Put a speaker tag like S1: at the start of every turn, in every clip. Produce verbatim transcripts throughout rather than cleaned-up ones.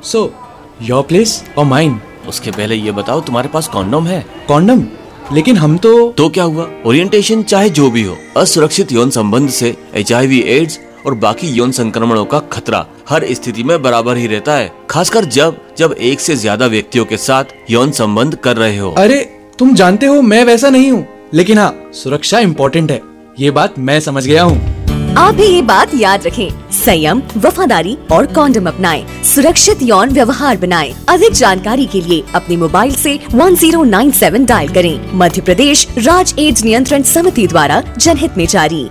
S1: So your place और mine?
S2: उसके पहले ये बताओ तुम्हारे पास कॉन्डोम है?
S1: कॉन्डम? लेकिन हम तो
S2: तो क्या हुआ, ओरिएंटेशन चाहे जो भी हो, असुरक्षित यौन संबंध से एच आई वी एड्स और बाकी यौन संक्रमणों का खतरा हर स्थिति में बराबर ही रहता है, खासकर जब जब एक से ज्यादा व्यक्तियों के साथ यौन संबंध कर रहे हो।
S1: अरे तुम जानते हो मैं वैसा नहीं हूँ, लेकिन हाँ सुरक्षा इम्पोर्टेंट है, ये बात मैं समझ गया हूँ।
S3: आप भी ये बात याद रखें, संयम, वफादारी और कॉन्डम अपनाएं, सुरक्षित यौन व्यवहार बनाएं। अधिक जानकारी के लिए अपने मोबाइल से one zero nine seven dial करें। मध्य प्रदेश राज्य एड्स नियंत्रण समिति द्वारा जनहित में जारी।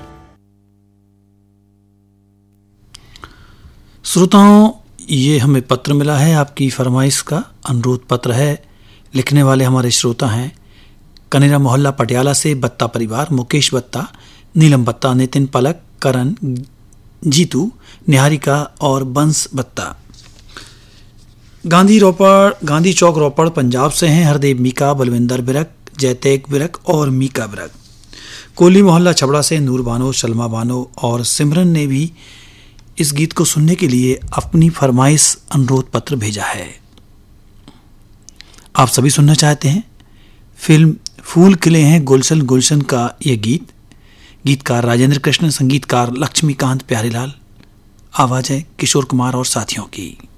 S4: श्रोताओं, ये हमें पत्र मिला है, आपकी फरमाइश का अनुरोध पत्र है। लिखने वाले हमारे श्रोता हैं कनेरा मोहल्ला पटियाला से बत्ता परिवार, मुकेश बत्ता, नीलम बत्ता, नितिन पलक, करण, जीतू, निहारिका और बंस बत्ता। गांधी रोपड़ गांधी चौक रोपड़ पंजाब से हैं हरदेव मीका, बलविंदर बिरक, जयतेक बिरक और मीका बिरक। कोली मोहल्ला छबड़ा से नूर बानो, सलमा बानो और सिमरन ने भी इस गीत को सुनने के लिए अपनी फरमाइश अनुरोध पत्र भेजा है। आप सभी सुनना चाहते हैं फिल्म फूल खिले हैं गुलशन गुलशन का यह गीत। गीतकार राजेंद्र कृष्ण, संगीतकार लक्ष्मीकांत प्यारीलाल, आवाज है किशोर कुमार और साथियों की।